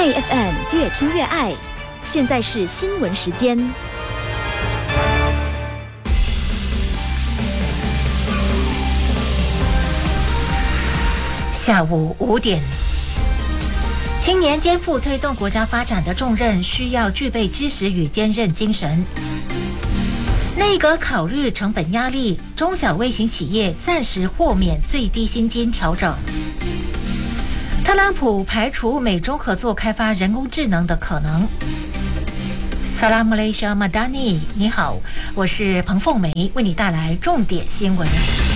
Sunny FM 越听越爱。现在是新闻时间。 下午5点，青年肩负推动国家发展的重任，需要具备知识与坚韧精神。内阁考虑成本压力，中小微型企业暂时豁免最低薪金调整。特朗普排除美中合作开发人工智能的可能。萨拉姆雷沙马达尼，你好，我是彭凤梅，为你带来重点新闻。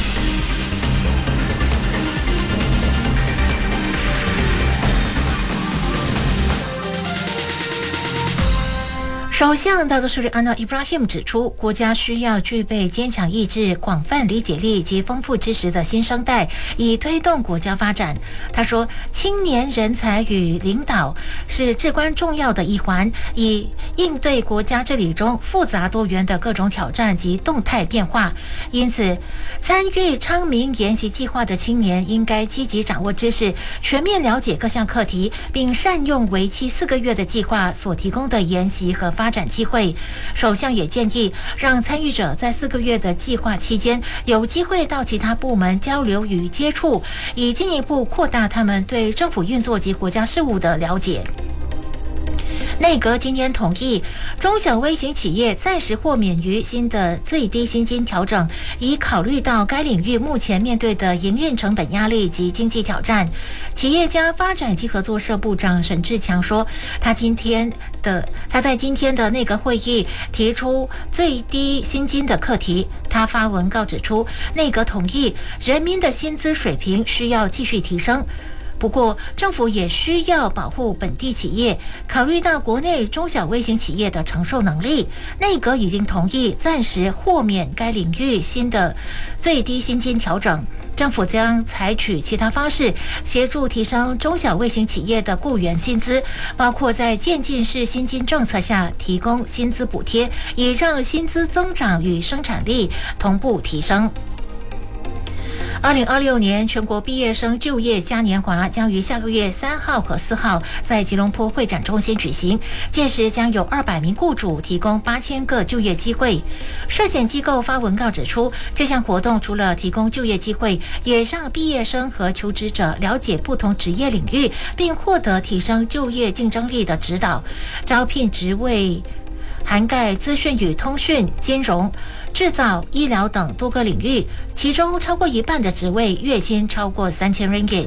首相大多数安纳伊布拉希姆指出，国家需要具备坚强意志、广泛理解力及丰富知识的新生代，以推动国家发展。他说，青年人才与领导是至关重要的一环，以应对国家治理中复杂多元的各种挑战及动态变化。因此，参与昌明研习计划的青年应该积极掌握知识，全面了解各项课题，并善用为期4个月的计划所提供的研习和发展机会。首相也建议让参与者在4个月的计划期间有机会到其他部门交流与接触，以进一步扩大他们对政府运作及国家事务的了解。内阁今天同意中小微型企业暂时豁免于新的最低薪金调整，以考虑到该领域目前面对的营运成本压力及经济挑战。企业家发展及合作社部长沈志强说，他在今天的内阁会议提出最低薪金的课题。他发文告指出，内阁同意人民的薪资水平需要继续提升。不过，政府也需要保护本地企业，考虑到国内中小微型企业的承受能力，内阁已经同意暂时豁免该领域新的最低薪金调整。政府将采取其他方式协助提升中小微型企业的雇员薪资，包括在渐进式薪金政策下提供薪资补贴，以让薪资增长与生产力同步提升。2026年全国毕业生就业嘉年华将于下个月3号和4号在吉隆坡会展中心举行，届时将有200名雇主提供8000个就业机会。社检机构发文告指出，这项活动除了提供就业机会，也让毕业生和求职者了解不同职业领域，并获得提升就业竞争力的指导。招聘职位涵盖资讯与通讯、金融、制造、医疗等多个领域，其中超过一半的职位月薪超过3000 ringgit。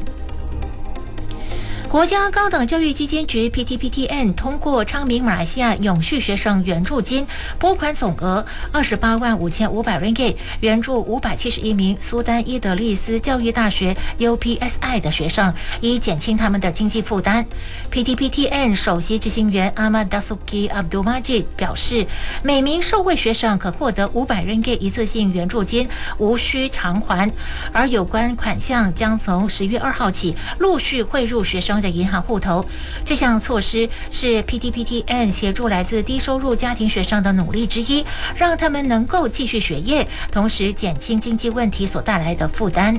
国家高等教育基金局 PTPTN 通过昌明马来西亚永续学生援助金拨款总额28万5500 ringgit， 援助571名苏丹伊德利斯教育大学 UPSI 的学生，以减轻他们的经济负担。PTPTN 首席执行员 Ahmad Dasuki Abdul Majid 表示，每名受惠学生可获得500 ringgit 一次性援助金，无需偿还，而有关款项将从10月2号起陆续汇入学生的银行户头。这项措施是 PTPTN 协助来自低收入家庭学生的努力之一，让他们能够继续学业，同时减轻经济问题所带来的负担。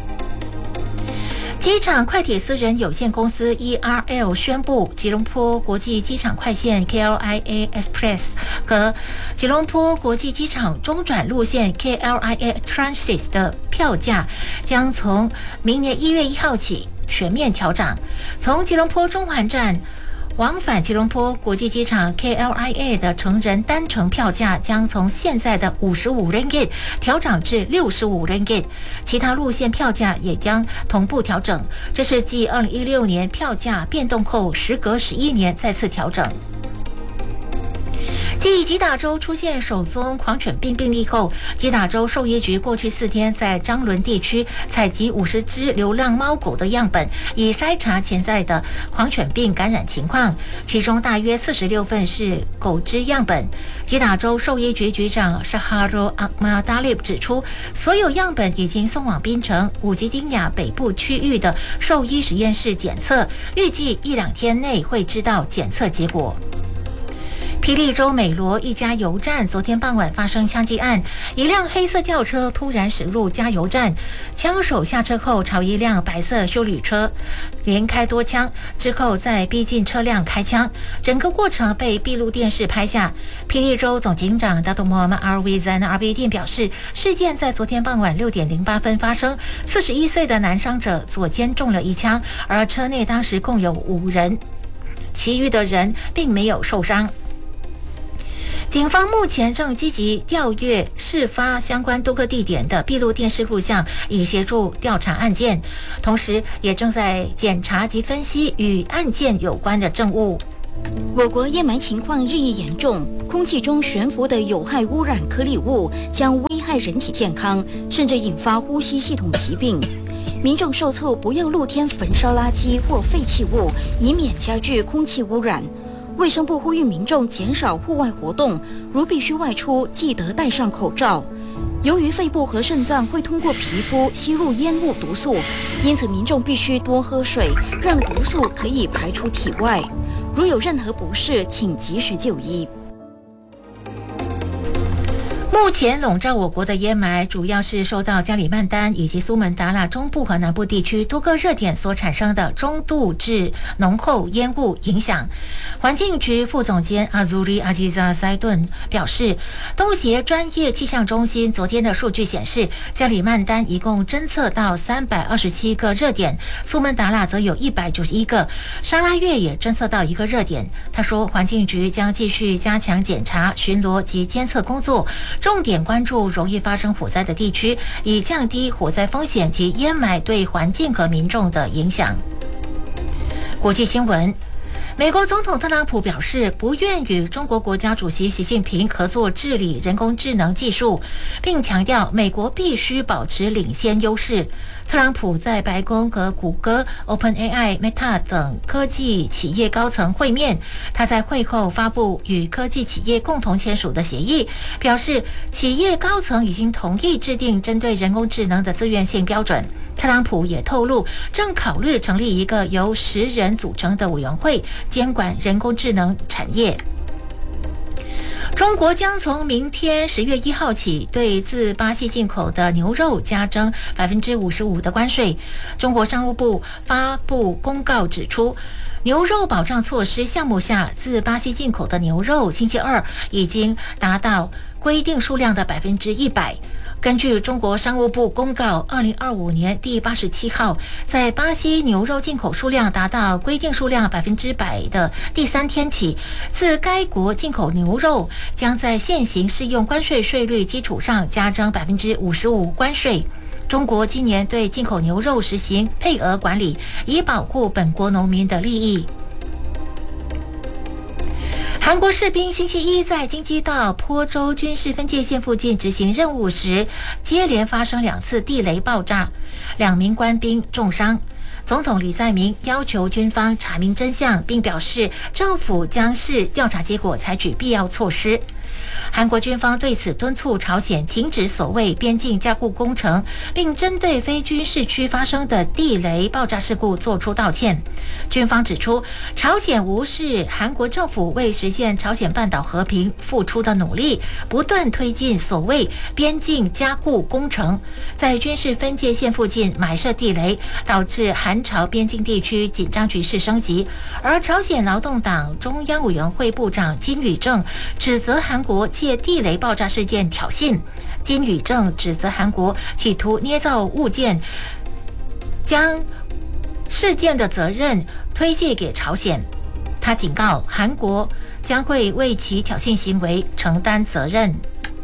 机场快铁私人有限公司 ERL 宣布，吉隆坡国际机场快线 KLIA Express 和吉隆坡国际机场中转路线 KLIA Transit 的票价将从明年1月1号起全面调涨。从吉隆坡中环站往返吉隆坡国际机场 KLIA 的成人单程票价将从现在的55 ringgit 调涨至65 ringgit， 其他路线票价也将同步调整。这是继2016年票价变动后，时隔11年再次调整。继吉打州出现首宗狂犬病病例后，吉打州兽医局过去4天在张伦地区采集50只流浪猫狗的样本，以筛查潜在的狂犬病感染情况，其中大约46份是狗只样本。吉打州兽医局局长 Shahrul Ahmad Talib 指出，所有样本已经送往槟城、武吉丁雅北部区域的兽医实验室检测，预计1-2天内会知道检测结果。 霹雳州美罗一家油站昨天傍晚发生枪击案，一辆黑色轿车突然驶入加油站，枪手下车后朝一辆白色休旅车连开多枪，之后再逼近车辆开枪，整个过程被闭路电视拍下。霹雳州总警长达杜莫曼阿维赞阿比丁表示，事件在昨天傍晚6点08分发生，41岁的男伤者左肩中了一枪，而车内当时共有5人，其余的人并没有受伤。警方目前正积极调阅事发相关多个地点的闭路电视录像，以协助调查案件，同时也正在检查及分析与案件有关的证物。 我国烟霾情况日益严重，空气中悬浮的有害污染颗粒物将危害人体健康，甚至引发呼吸系统疾病。民众受促不要露天焚烧垃圾或废弃物，以免加剧空气污染。卫生部呼吁民众减少户外活动，如必须外出，记得戴上口罩。由于肺部和肾脏会通过皮肤吸入烟雾毒素，因此民众必须多喝水，让毒素可以排出体外。如有任何不适，请及时就医。 目前笼罩我国的烟霾，主要是受到加里曼丹以及苏门答腊中部和南部地区多个热点所产生的中度至浓厚烟雾影响。环境局副总监阿祖里阿基扎塞顿表示，东协专业气象中心昨天的数据显示，加里曼丹一共侦测到327个热点，苏门答腊则有191个，沙拉越也侦测到1个热点。他说，环境局将继续加强检查、巡逻及监测工作，重点关注容易发生火灾的地区，以降低火灾风险及烟霾对环境和民众的影响。国际新闻，美国总统特朗普表示不愿与中国国家主席习近平合作治理人工智能技术，并强调美国必须保持领先优势。特朗普在白宫和谷歌、OpenAI、Meta 等科技企业高层会面，他在会后发布与科技企业共同签署的协议，表示企业高层已经同意制定针对人工智能的自愿性标准。特朗普也透露，正考虑成立一个由10人组成的委员会，监管人工智能产业。中国将从明天10月1号起对自巴西进口的牛肉加征55%的关税。中国商务部发布公告指出，牛肉保障措施项目下自巴西进口的牛肉星期二已经达到规定数量的100%。根据中国商务部公告，2025年第87号，在巴西牛肉进口数量达到规定数量100%的第3天起，自该国进口牛肉将在现行适用关税税率基础上加征55%关税。中国今年对进口牛肉实行配额管理，以保护本国农民的利益。韩国士兵星期一在京畿道坡州军事分界线附近执行任务时，接连发生2次地雷爆炸，2名官兵重伤。总统李在明要求军方查明真相，并表示政府将视调查结果采取必要措施。韩国军方对此敦促朝鲜停止所谓边境加固工程，并针对非军事区发生的地雷爆炸事故作出道歉。军方指出，朝鲜无视韩国政府为实现朝鲜半岛和平付出的努力，不断推进所谓边境加固工程，在军事分界线附近埋设地雷，导致韩朝边境地区紧张局势升级。而朝鲜劳动党中央委员会部长金宇正指责韩国借地雷爆炸事件挑衅。金宇正指责韩国企图捏造物件，将事件的责任推卸给朝鲜。他警告韩国将会为其挑衅行为承担责任。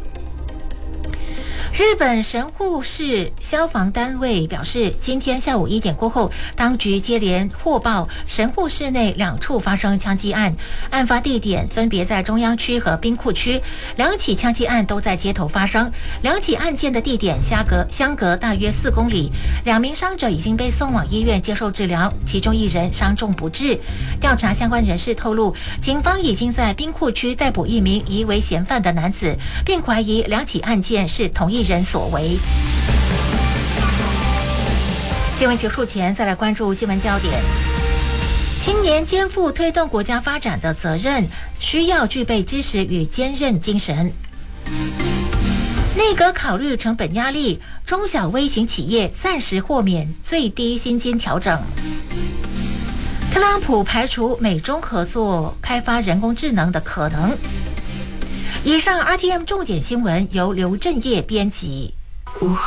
日本神户市消防单位表示，今天下午1点过后，当局接连获报神户市内2处发生枪击案，案发地点分别在中央区和兵库区，2起枪击案都在街头发生，2起案件的地点相隔大约4公里，2名伤者已经被送往医院接受治疗，其中1人伤重不治。调查相关人士透露，警方已经在兵库区逮捕1名疑为嫌犯的男子，并怀疑2起案件是同一人所为。新闻结束前，再来关注新闻焦点。 青年肩负推动国家发展的责任，需要具备知识与坚韧精神。内阁考虑成本压力，中小微型企业暂时豁免最低薪金调整。特朗普排除美中合作开发人工智能的可能。以上 RTM 重点新闻由刘振业编辑。 午后